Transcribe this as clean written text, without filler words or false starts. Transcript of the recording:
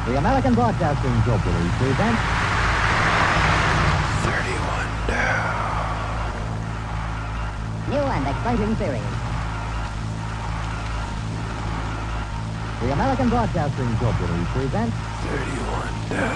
The American Broadcasting Company presents 31 down. new and exciting series. The American Broadcasting Company presents 31 down.